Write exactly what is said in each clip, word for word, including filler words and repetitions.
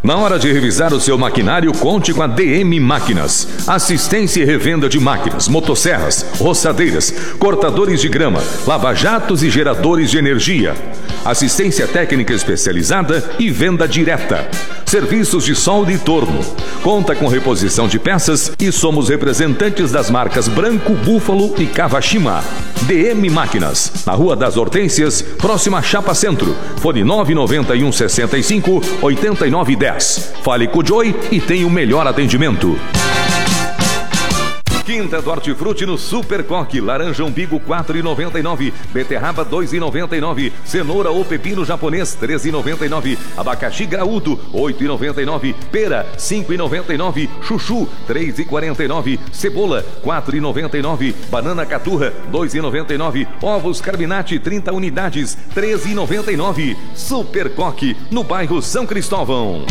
Na hora de revisar o seu maquinário, conte com a D M Máquinas. Assistência e revenda de máquinas, motosserras, roçadeiras, cortadores de grama, lava-jatos e geradores de energia. Assistência técnica especializada e venda direta. Serviços de solda e torno. Conta com reposição de peças e somos representantes das marcas Branco, Búfalo e Kawashima. D M Máquinas, na Rua das Hortênsias, próxima à Chapa Centro. Fone nove nove um, seis cinco, oito nove um zero. Fale com o Joey e tenha o melhor atendimento. Quinta do Hortifruti no Super Coque. Laranja umbigo quatro reais e noventa e nove centavos. Beterraba dois reais e noventa e nove centavos. Cenoura ou pepino japonês treze reais e noventa e nove centavos. Abacaxi graúdo oito reais e noventa e nove centavos. Pera cinco reais e noventa e nove centavos. Chuchu três reais e quarenta e nove centavos. Cebola quatro reais e noventa e nove centavos. Banana caturra dois reais e noventa e nove centavos. Ovos Carbinati trinta unidades treze reais e noventa e nove centavos. Super Coque no bairro São Cristóvão.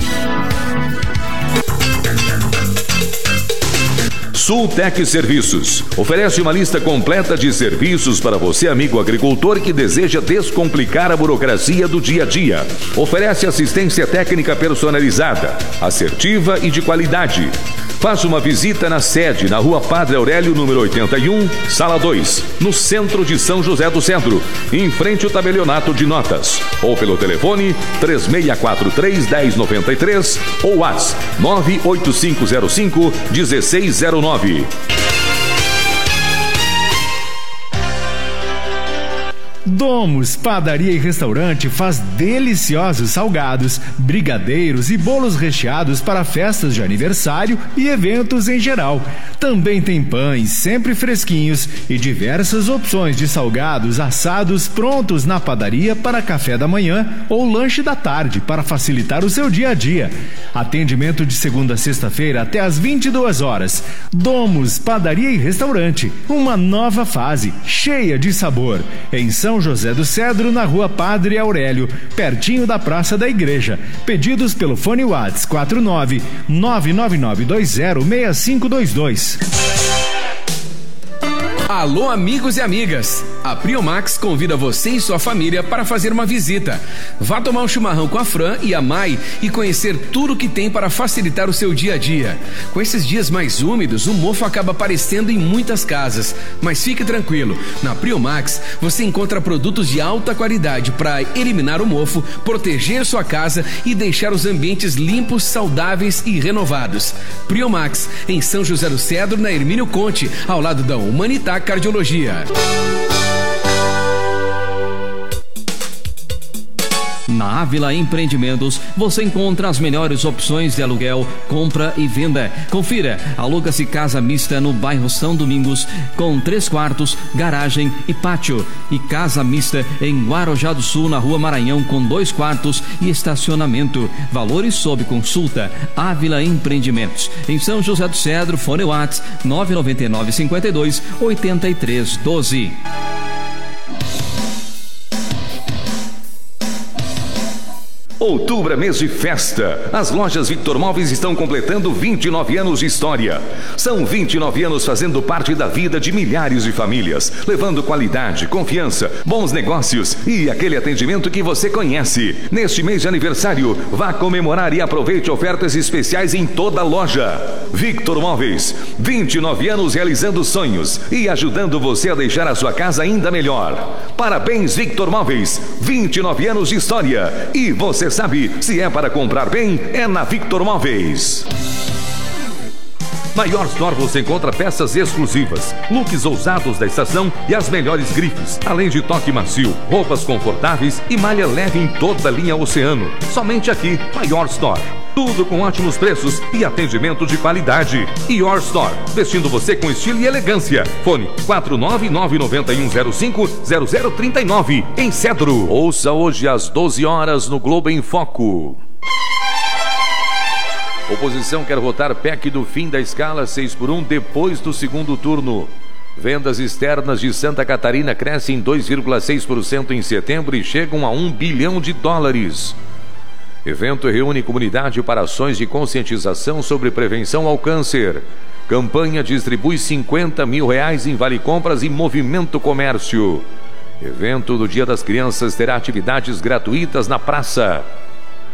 Sultec Serviços oferece uma lista completa de serviços para você, amigo agricultor, que deseja descomplicar a burocracia do dia a dia. Oferece assistência técnica personalizada, assertiva e de qualidade. Faça uma visita na sede, na Rua Padre Aurélio, número oitenta e um, Sala dois, no centro de São José do Cedro, em frente ao tabelionato de notas. Ou pelo telefone três seis quatro três, um zero nove três ou WhatsApp nove oito cinco zero cinco, um seis zero nove. Domus Padaria e Restaurante faz deliciosos salgados, brigadeiros e bolos recheados para festas de aniversário e eventos em geral. Também tem pães sempre fresquinhos e diversas opções de salgados assados prontos na padaria para café da manhã ou lanche da tarde para facilitar o seu dia a dia. Atendimento de segunda a sexta-feira até às vinte e duas horas. Domus Padaria e Restaurante, uma nova fase cheia de sabor. Em São José do Cedro, na Rua Padre Aurélio, pertinho da Praça da Igreja. Pedidos pelo fone WhatsApp quatro nove nove nove nove dois zero seis cinco dois dois. Alô, amigos e amigas! A Priomax convida você e sua família para fazer uma visita. Vá tomar um chimarrão com a Fran e a Mai e conhecer tudo o que tem para facilitar o seu dia a dia. Com esses dias mais úmidos, o mofo acaba aparecendo em muitas casas. Mas fique tranquilo, na Priomax você encontra produtos de alta qualidade para eliminar o mofo, proteger sua casa e deixar os ambientes limpos, saudáveis e renovados. Priomax, em São José do Cedro, na Hermínio Conte, ao lado da Humanitá Cardiologia. Na Ávila Empreendimentos, você encontra as melhores opções de aluguel, compra e venda. Confira, aluga-se casa mista no bairro São Domingos, com três quartos, garagem e pátio. E casa mista em Guarujá do Sul, na Rua Maranhão, com dois quartos e estacionamento. Valores sob consulta. Ávila Empreendimentos. Em São José do Cedro, fone WhatsApp nove nove nove cinco dois oito três um dois. Outubro é mês de festa. As lojas Victor Móveis estão completando vinte e nove anos de história. São vinte e nove anos fazendo parte da vida de milhares de famílias, levando qualidade, confiança, bons negócios e aquele atendimento que você conhece. Neste mês de aniversário, vá comemorar e aproveite ofertas especiais em toda a loja. Victor Móveis, vinte e nove anos realizando sonhos e ajudando você a deixar a sua casa ainda melhor. Parabéns, Victor Móveis, vinte e nove anos de história. E você sabe, se é para comprar bem, é na Victor Móveis. Na Your Store você encontra peças exclusivas, looks ousados da estação e as melhores grifes, além de toque macio, roupas confortáveis e malha leve em toda a linha Oceano. Somente aqui, na Your Store. Tudo com ótimos preços e atendimento de qualidade. Your Store, vestindo você com estilo e elegância. Fone quatro nove nove nove um zero cinco zero zero três nove, em Cedro. Ouça hoje às doze horas no Globo em Foco. Oposição quer votar P E C do fim da escala seis por um depois do segundo turno. Vendas externas de Santa Catarina crescem dois vírgula seis por cento em setembro e chegam a um bilhão de dólares. Evento reúne comunidade para ações de conscientização sobre prevenção ao câncer. Campanha distribui cinquenta mil reais em Vale Compras e Movimento Comércio. Evento do Dia das Crianças terá atividades gratuitas na praça.